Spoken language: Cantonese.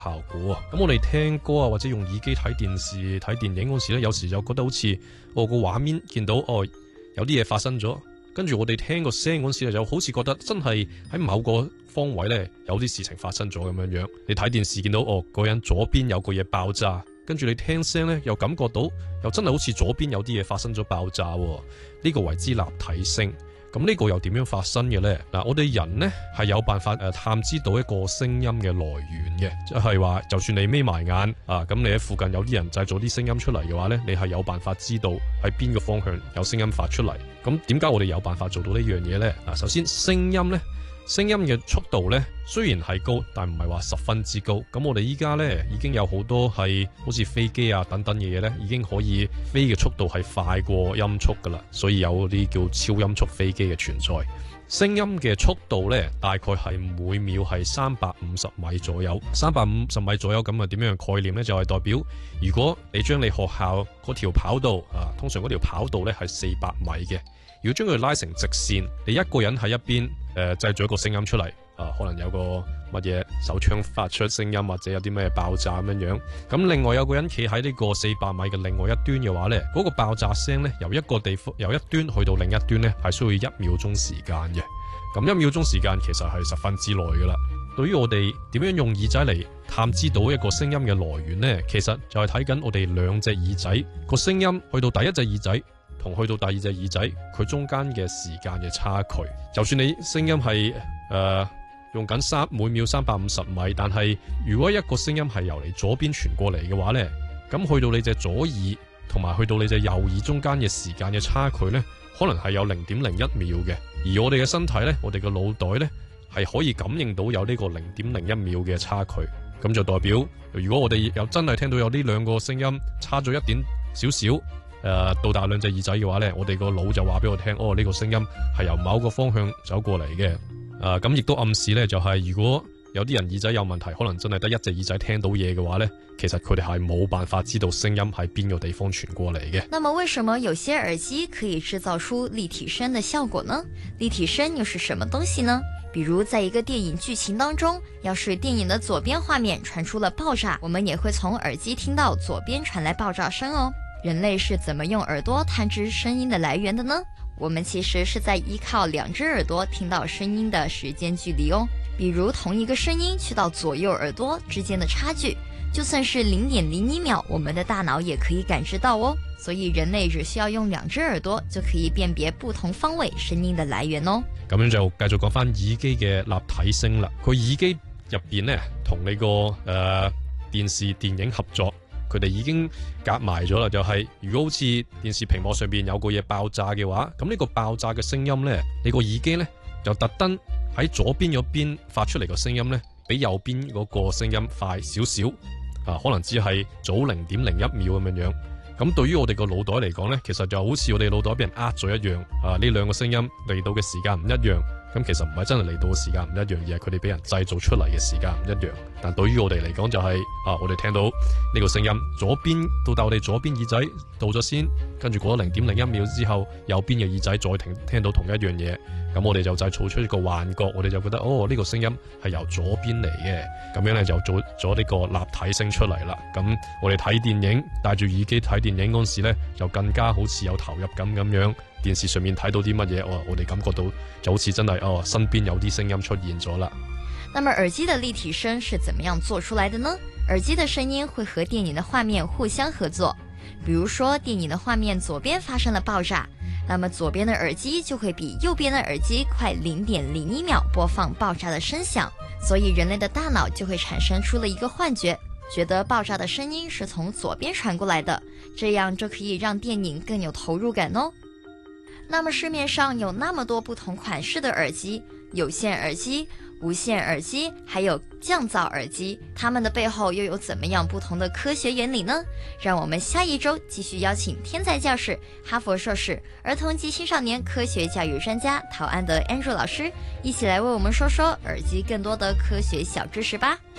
效果啊。咁我哋聽歌啊，或者用耳機睇電視睇電影嗰時咧，有時就覺得好似個畫面見到有啲嘢發生咗，跟住我哋聽個聲嗰時咧，就好似覺得真係喺某個方位咧有啲事情發生咗咁樣樣。你睇電視見到個人左邊有個嘢爆炸，跟住你聽聲咧又感覺到又真係好似左邊有啲嘢發生咗爆炸，呢個為之立體聲。咁呢個又點樣發生嘅呢？嗱，我哋人呢係有辦法探知到一個聲音嘅來源嘅，即係話就算你眯埋眼啊，咁你喺附近有啲人製造啲聲音出嚟嘅話呢，你係有辦法知道喺邊個方向有聲音發出嚟。咁點解我哋有辦法做到呢樣嘢呢？嗱，首先聲音嘅速度呢雖然係高，但唔係話十分之高。咁我哋依家呢已經有好多係好似飛機啊等等嘅嘢呢，已經可以飛嘅速度係快過音速噶啦，所以有啲叫超音速飛機嘅存在。聲音嘅速度呢大概係每秒係350米左右，350米左右。咁啊點樣嘅概念呢？就係代表如果你將你學校嗰條跑道啊，通常嗰條跑道呢係400米嘅，如果將佢拉成直線，你一個人喺一邊製造一個聲音出嚟，可能有個乜嘢手槍發出聲音，或者有啲咩爆炸咁樣。咁另外有個人企喺呢個400米嘅另外一端嘅話呢，嗰個爆炸聲呢，由一個地方由一端去到另一端呢，係需要1秒鐘時間嘅。咁1秒鐘時間其實係十分之耐噶啦。對於我哋點樣用耳仔嚟探知到一個聲音嘅來源呢？其實就係睇緊我哋兩隻耳仔個聲音去到第一隻耳仔同去到第二隻耳仔，佢中間嘅時間嘅差距。就算你聲音係用緊每秒350米，但係如果一個聲音係由你左邊傳過嚟嘅話呢，咁去到你隻左耳同埋去到你隻右耳中間嘅時間嘅差距呢，可能係有0.01秒嘅。而我哋嘅身體呢，我哋嘅腦袋呢，係可以感應到有呢個0.01秒嘅差距。咁就代表如果我哋又真係聽到有呢兩個聲音差咗一點少少到達兩隻耳仔嘅話呢，我哋個腦就話俾我聽，呢個聲音係由某個方向走過嚟嘅。咁亦都暗示呢，就係如果有啲人耳仔有問題，可能真係得一隻耳仔聽到嘢嘅話呢，其實佢哋係冇辦法知道聲音喺邊個地方傳過嚟嘅。 那麼為什麼有些耳機可以製造出立體聲的效果呢？立體聲又是什麼東西呢？比如在一個電影劇情當中，要是電影的左邊畫面傳出了爆炸，我們也會從耳機聽到左邊傳來爆炸聲哦。人類是怎麼用耳朵探知聲音的來源的呢？我們其實是在依靠兩隻耳朵聽到聲音的時間距離哦。比如同一個聲音去到左右耳朵之間的差距，就算是0.01秒，我們的大腦也可以感知到哦。所以人類只需要用兩隻耳朵就可以辨別不同方位聲音的來源哦。 咁樣就繼續講翻耳機嘅立體聲啦。佢耳機入邊呢，同你個電視電影合作，佢哋已經夾埋咗啦。就係如果好似電視屏幕上邊有個嘢爆炸嘅話，咁呢個爆炸嘅聲音呢，你個耳機呢，就特登喺左邊嗰邊發出嚟個聲音呢，比右邊嗰個聲音快少少，可能只係早0.01秒咁樣樣。咁對於我哋個腦袋嚟講呢，其實就好似我哋腦袋俾人呃咗一樣。呢兩個聲音嚟到嘅時間唔一樣，咁其實唔係真係嚟到嘅時間唔一樣，而係佢哋俾人製造出嚟嘅時間唔一樣。但對於我哋嚟講就係我哋聽到呢個聲音，左邊到我哋左邊耳仔到咗先，跟住過咗0.01秒之後，右邊嘅耳仔再聽到同一樣嘢，咁我哋就製造出一個幻覺，我哋就覺得呢個聲音係由左邊嚟嘅，咁樣咧就做咗呢個立體聲出嚟啦。咁我哋睇電影戴住耳機睇電影嗰時咧，就更加好似有投入感咁樣。電視上面睇到啲乜嘢，我哋感覺到就好似真係身邊有啲聲音出現咗啦。 那麼耳機的立體聲是怎麼樣做出來的呢？耳機的聲音會和電影的畫面互相合作。比如說電影的畫面左邊發生了爆炸，那麼左邊的耳機就會比右邊的耳機快0.01秒播放爆炸的聲響，所以人類的大腦就會產生出了一個幻覺，覺得爆炸的聲音是從左邊傳過來的，這樣就可以讓電影更有投入感哦。那麼市面上有那麼多不同款式的耳機，有線耳機、無線耳機，還有降噪耳機，它們的背後又有怎麼樣不同的科學原理呢？讓我們下一周繼續邀請天才教室、哈佛碩士、兒童及青少年科學教育專家陶安德 Andrew 老師，一起來為我們說說耳機更多的科學小知識吧。